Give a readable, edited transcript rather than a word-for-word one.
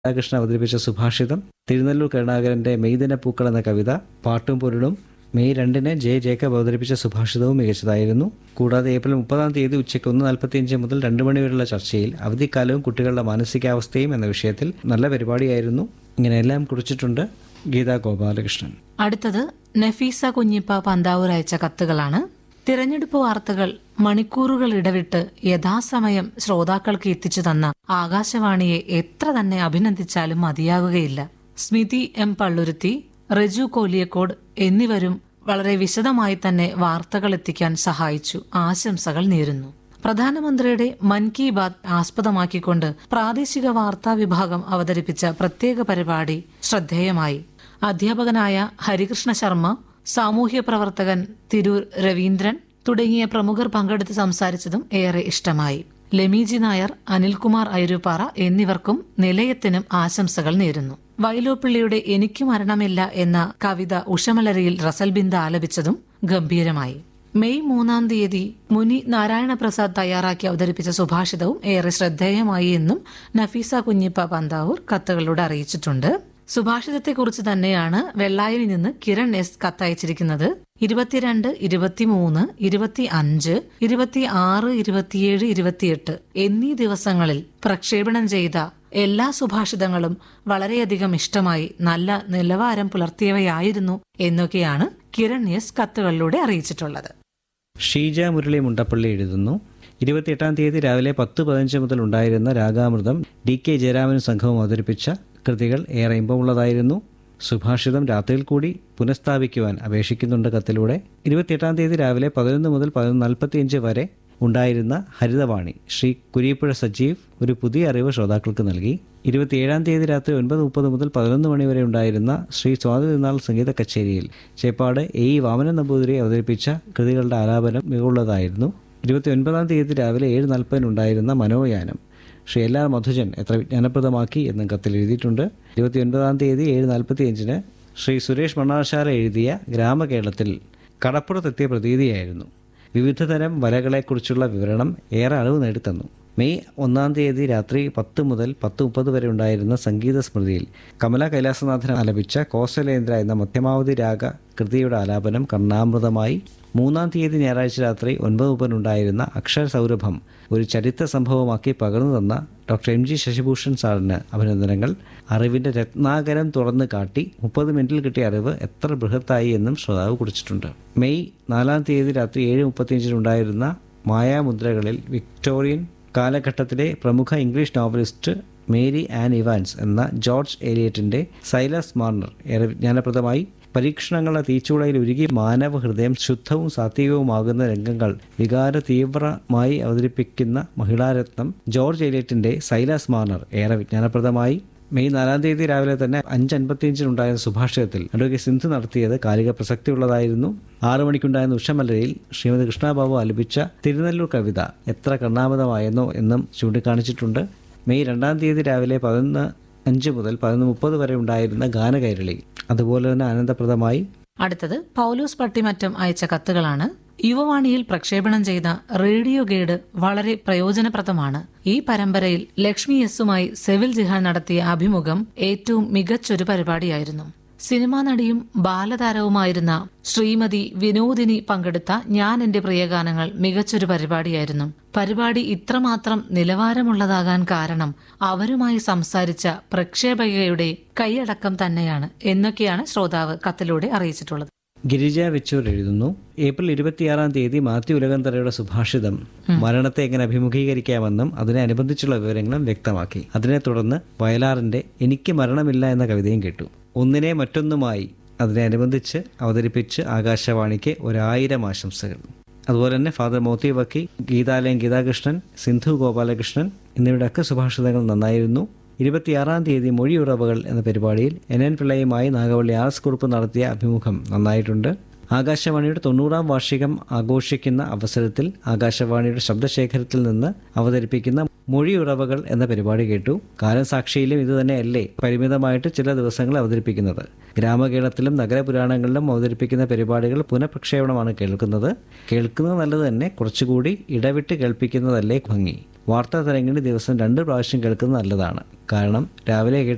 രാധാകൃഷ്ണൻ അവതരിപ്പിച്ച സുഭാഷിതം, തിരുനെല്ലൂർ കരുണാകരന്റെ മെയ്ദിന പൂക്കൾ എന്ന കവിത, പാട്ടും പൊരുളും മെയ് 2-ന് ജെ ജേക്കബ് അവതരിപ്പിച്ച സുഭാഷിതവും മികച്ചതായിരുന്നു. കൂടാതെ ഏപ്രിൽ 30 ഉച്ചയ്ക്ക് 1:45 മുതൽ 2 മണി വരെയുള്ള ചർച്ചയിൽ അവധിക്കാലവും കുട്ടികളുടെ മാനസികാവസ്ഥയും എന്ന വിഷയത്തിൽ നല്ല പരിപാടിയായിരുന്നു. ഇങ്ങനെയെല്ലാം കുറിച്ചിട്ടുണ്ട് ഗീതാ ഗോപാലകൃഷ്ണൻ. അടുത്തത് നഫീസ കുഞ്ഞിപ്പ പന്താവൂർ അയച്ച കത്തുകളാണ്. തിരഞ്ഞെടുപ്പ് വാർത്തകൾ മണിക്കൂറുകൾ ഇടവിട്ട് യഥാസമയം ശ്രോതാക്കൾക്ക് എത്തിച്ചു തന്ന ആകാശവാണിയെ എത്ര തന്നെ അഭിനന്ദിച്ചാലും മതിയാകുകയില്ല. സ്മിതി എം പള്ളുരുത്തി, റജു കോലിയക്കോട് എന്നിവരും വളരെ വിശദമായി തന്നെ വാർത്തകൾ എത്തിക്കാൻ സഹായിച്ചു. ആശംസകൾ നേരുന്നു. പ്രധാനമന്ത്രിയുടെ മൻ കി ബാത് ആസ്പദമാക്കിക്കൊണ്ട് പ്രാദേശിക വാർത്താ വിഭാഗം അവതരിപ്പിച്ച പ്രത്യേക പരിപാടി ശ്രദ്ധേയമായി. അധ്യാപകനായ ഹരികൃഷ്ണ ശർമ്മ, സാമൂഹ്യ പ്രവർത്തകൻ തിരൂർ രവീന്ദ്രൻ തുടങ്ങിയ പ്രമുഖർ പങ്കെടുത്ത് സംസാരിച്ചതും ഏറെ ഇഷ്ടമായി. ലെമീജി നായർ, അനിൽകുമാർ അയരൂപ്പാറ എന്നിവർക്കും നിലയത്തിനും ആശംസകൾ നേരുന്നു. വൈലോപ്പിള്ളിയുടെ എനിക്ക് മരണമില്ല എന്ന കവിത ഉഷമലരിയിൽ റസൽ ബിന്ദ ആലപിച്ചതും ഗംഭീരമായി. മെയ് 3 മുനി നാരായണ പ്രസാദ് തയ്യാറാക്കി അവതരിപ്പിച്ച സുഭാഷിതവും ഏറെ ശ്രദ്ധേയമായി എന്നും നഫീസ കുഞ്ഞിപ്പ പന്താവൂർ കത്തുകളിലൂടെ അറിയിച്ചിട്ടുണ്ട്. സുഭാഷിതത്തെക്കുറിച്ച് തന്നെയാണ് വെള്ളായനിൽ നിന്ന് കിരൺ എസ് കത്തയച്ചിരിക്കുന്നത്. 22, 23, 25, 26, 27, 28 എന്നീ ദിവസങ്ങളിൽ പ്രക്ഷേപണം ചെയ്ത എല്ലാ സുഭാഷിതങ്ങളും വളരെയധികം ഇഷ്ടമായി, നല്ല നിലവാരം പുലർത്തിയവയായിരുന്നു എന്നൊക്കെയാണ് കിരൺ എസ് കത്തുകളിലൂടെ അറിയിച്ചിട്ടുള്ളത്. ഷീജ മുരളി മുണ്ടപ്പള്ളി എഴുതുന്നു. 28 രാവിലെ 10:15 മുതൽ ഉണ്ടായിരുന്ന രാഗാമൃതം DK ജയരാമനും സംഘവും അവതരിപ്പിച്ച കൃതികൾ ഏറെ ഇമ്പമുള്ളതായിരുന്നു. സുഭാഷിതം രാത്രിയിൽ കൂടി പുനഃസ്ഥാപിക്കുവാൻ അപേക്ഷിക്കുന്നുണ്ട് കത്തിലൂടെ. 28 രാവിലെ 11 മുതൽ 11:45 വരെ ഉണ്ടായിരുന്ന ഹരിതവാണി ശ്രീ കുരീപ്പുഴ സജീവ് ഒരു പുതിയ അറിവ് ശ്രോതാക്കൾക്ക് നൽകി. 27 രാത്രി 9:30 മുതൽ 11 മണി വരെ ഉണ്ടായിരുന്ന ശ്രീ സ്വാതിനാൾ സംഗീത കച്ചേരിയിൽ ചേപ്പാട് A. വാമനൻ നമ്പൂതിരി അവതരിപ്പിച്ച കൃതികളുടെ ആലാപനം മികവുള്ളതായിരുന്നു. 29 രാവിലെ 7:40 ഉണ്ടായിരുന്ന മനോയാനം ശ്രീ LR മധുജൻ എത്ര വിജ്ഞാനപ്രദമാക്കി എന്നും കത്തിൽ എഴുതിയിട്ടുണ്ട്. 29 7:45 ശ്രീ സുരേഷ് മണ്ണാശാല എഴുതിയ ഗ്രാമകേരളത്തിൽ കടപ്പുറത്തെത്തിയ പ്രതീതിയായിരുന്നു. വിവിധതരം വലകളെക്കുറിച്ചുള്ള വിവരണം ഏറെ അറിവ് നേടിത്തന്നു. മെയ് 1 രാത്രി 10 മുതൽ 10:30 വരെ ഉണ്ടായിരുന്ന സംഗീത സ്മൃതിയിൽ കമല കൈലാസനാഥൻ ആലപിച്ച കോസലേന്ദ്ര എന്ന മധ്യമാവധി രാഗ കൃതിയുടെ ആലാപനം കർണാമൃതമായി. 3 ഞായറാഴ്ച രാത്രി 9:30 ഉണ്ടായിരുന്ന അക്ഷര സൗരഭം ഒരു ചരിത്ര സംഭവമാക്കി പകർന്നു തന്ന ഡോക്ടർ MG ശശിഭൂഷൺ സാറിന് അഭിനന്ദനങ്ങൾ. അറിവിന്റെ രത്നാകരം തുറന്നു കാട്ടി 30 മിനിറ്റിൽ കിട്ടിയ അറിവ് എത്ര ബൃഹത്തായി എന്നും ശ്രോതാവ് കുറിച്ചിട്ടുണ്ട്. മെയ് 4 രാത്രി 7:35 ഉണ്ടായിരുന്ന മായാമുദ്രകളിൽ വിക്ടോറിയൻ കാലഘട്ടത്തിലെ പ്രമുഖ English novelist Mary an Evans എന്ന ജോർജ് എലിയറ്റിന്റെ സൈലസ് മാർണർ ഏറെ വിജ്ഞാനപ്രദമായി. പരീക്ഷണങ്ങളുടെ തീച്ചൂളയിൽ ഉരുകി മാനവ ഹൃദയം ശുദ്ധവും സാത്വികവുമാകുന്ന രംഗങ്ങൾ വികാര തീവ്രമായി അവതരിപ്പിക്കുന്ന മഹിളാരത്നം ജോർജ് എലിയറ്റിന്റെ സൈലസ് മാർണർ ഏറെ വിജ്ഞാനപ്രദമായി. മെയ് 4 രാവിലെ തന്നെ 5:55 ഉണ്ടായിരുന്ന സുഭാഷിതത്തിൽ അഡ്വക്കേറ്റ് സിന്ധു നടത്തിയത് കാലിക പ്രസക്തിയുള്ളതായിരുന്നു. 6 മണിക്കുണ്ടായിരുന്ന ഉഷമലരിയിൽ ശ്രീമതി കൃഷ്ണബാബു ആലപിച്ച തിരുനെല്ലൂർ കവിത എത്ര കർണാമൃതമായെന്നോ എന്നും ചൂണ്ടിക്കാണിച്ചിട്ടുണ്ട്. മെയ് 2 രാവിലെ 11:05 മുതൽ 11:30 വരെ ഉണ്ടായിരുന്ന ഗാനകൈരളി അതുപോലെ തന്നെ ആനന്ദപ്രദമായി. അടുത്തത് പൗലോസ് പട്ടിമറ്റം അയച്ച കത്തുകളാണ്. യുവവാണിയിൽ പ്രക്ഷേപണം ചെയ്ത റേഡിയോ ഗൈഡ് വളരെ പ്രയോജനപ്രദമാണ്. ഈ പരമ്പരയിൽ ലക്ഷ്മി എസുമായി സെവിൽ ജിഹാൻ നടത്തിയ അഭിമുഖം ഏറ്റവും മികച്ചൊരു പരിപാടിയായിരുന്നു. സിനിമാ നടിയും ബാലതാരവുമായിരുന്ന ശ്രീമതി വിനോദിനി പങ്കെടുത്ത ഞാൻ എന്റെ പ്രിയഗാനങ്ങൾ മികച്ചൊരു പരിപാടിയായിരുന്നു. പരിപാടി ഇത്രമാത്രം നിലവാരമുള്ളതാകാൻ കാരണം അവരുമായി സംസാരിച്ച പ്രക്ഷേപകയുടെ കൈയടക്കം തന്നെയാണ് എന്നൊക്കെയാണ് ശ്രോതാവ് കത്തിലൂടെ അറിയിച്ചിട്ടുള്ളത്. ഗിരിജ വെച്ചൂർ എഴുതുന്നു. ഏപ്രിൽ 26 മാത്യു ഉലകന്തറയുടെ സുഭാഷിതം മരണത്തെ എങ്ങനെ അഭിമുഖീകരിക്കാമെന്നും അതിനനുബന്ധിച്ചുള്ള വിവരങ്ങളും വ്യക്തമാക്കി. അതിനെ തുടർന്ന് വയലാറിന്റെ എനിക്ക് മരണമില്ല എന്ന കവിതയും കേട്ടു. ഒന്നിനെ മറ്റൊന്നുമായി അതിനനുബന്ധിച്ച് അവതരിപ്പിച്ച് ആകാശവാണിക്ക് 1000 ആശംസകൾ. അതുപോലെ തന്നെ ഫാദർ മോത്തി വക്കി, ഗീതാലയം ഗീതാകൃഷ്ണൻ, സിന്ധു ഗോപാലകൃഷ്ണൻ എന്നിവരുടെയൊക്കെ സുഭാഷിതങ്ങൾ നന്നായിരുന്നു. 26 മൊഴിയുറവകൾ എന്ന പരിപാടിയിൽ NN പിള്ളയുമായി നാഗവള്ളി RS കുറുപ്പ് നടത്തിയ അഭിമുഖം നന്നായിട്ടുണ്ട്. ആകാശവാണിയുടെ 90-ാം വാർഷികം ആഘോഷിക്കുന്ന അവസരത്തിൽ ആകാശവാണിയുടെ ശബ്ദശേഖരത്തിൽ നിന്ന് അവതരിപ്പിക്കുന്ന മൊഴിയുറവകൾ എന്ന പരിപാടി കേട്ടു. കാലം സാക്ഷിയിലും ഇത് തന്നെയല്ലേ പരിമിതമായിട്ട് ചില ദിവസങ്ങൾ അവതരിപ്പിക്കുന്നത്. ഗ്രാമകേരളത്തിലും നഗരപുരാണങ്ങളിലും അവതരിപ്പിക്കുന്ന പരിപാടികൾ പുനഃപ്രക്ഷേപണമാണ് കേൾക്കുന്നത് നല്ലത് തന്നെ, കുറച്ചുകൂടി ഇടവിട്ട് കേൾപ്പിക്കുന്നതല്ലേ ഭംഗി. വാർത്താ തരംഗിണി ദിവസം 2 പ്രാവശ്യം കേൾക്കുന്നത് നല്ലതാണ്. കാരണം രാവിലെ കേട്ട്